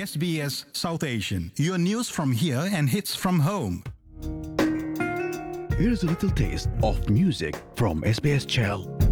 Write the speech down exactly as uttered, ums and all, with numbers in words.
S B S South Asian. Your news from here and hits from home. Here's a little taste of music from S B S Chal.